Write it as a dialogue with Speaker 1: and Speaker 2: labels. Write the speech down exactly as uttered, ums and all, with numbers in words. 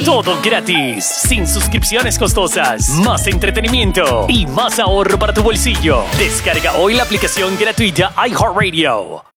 Speaker 1: Todo gratis, sin suscripciones costosas, más entretenimiento y más ahorro para tu bolsillo. Descarga hoy la aplicación gratuita iHeartRadio.